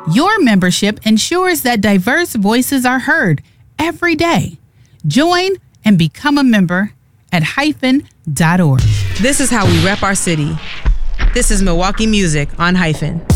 Your membership ensures that diverse voices are heard every day. Join and become a member at hyphen.org. This is how we rep our city. This is Milwaukee Music on Hyphen.